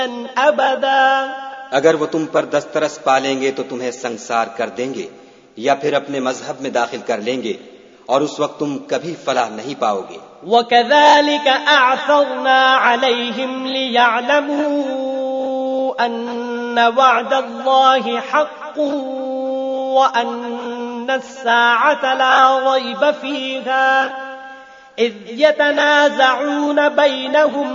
अबदा, अगर वो तुम पर दस्तरस पालेंगे तो तुम्हें संसार कर देंगे या फिर अपने मजहब में दाखिल कर लेंगे और उस वक्त तुम कभी फलाह नहीं पाओगे। वकज़ालिक अअसरना अलैहिम लियअलमू अन्न वअदल्लाहि हक़्क़ुन व अन्नस्साअत ला रैब फ़ीहा इज़ यतनाज़ऊन बैनहुम